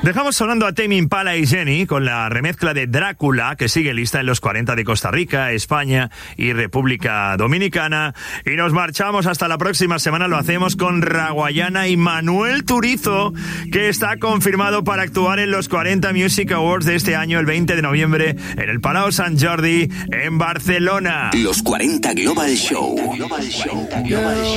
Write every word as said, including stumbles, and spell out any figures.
Dejamos sonando a Tame Impala y Jenny con la remezcla de Drácula, que sigue lista en los cuarenta de Costa Rica, España y República Dominicana. Y nos marchamos hasta la próxima semana. Lo hacemos con Raguayana y Manuel Turizo, que está confirmado para actuar en los cuarenta Music Awards de este año, el veinte de noviembre, en el Palau Sant Jordi, en Barcelona. Los cuarenta Global Show. Global Show. Global Show.